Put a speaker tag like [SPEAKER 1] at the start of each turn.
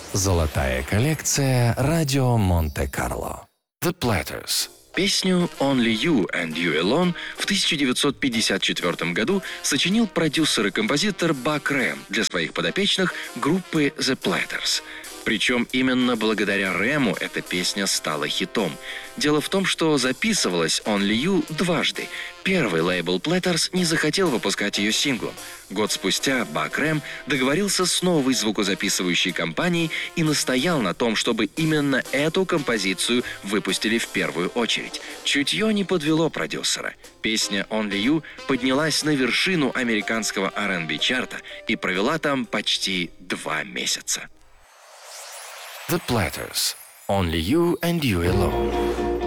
[SPEAKER 1] Золотая коллекция радио Монте-Карло. The Platters. Песню «Only You and You Alone» в 1954 году сочинил продюсер и композитор Бак Рэм для своих подопечных группы The Platters. Причем именно благодаря Рэму эта песня стала хитом. Дело в том, что записывалась «Only You» дважды. Первый лейбл Platters не захотел выпускать ее синглом. Год спустя Бак Рэм договорился с новой звукозаписывающей компанией и настоял на том, чтобы именно эту композицию выпустили в первую очередь. Чутье не подвело продюсера. Песня «Only You» поднялась на вершину американского R&B-чарта и провела там почти 2 месяца. The Platters. Only You and You Alone.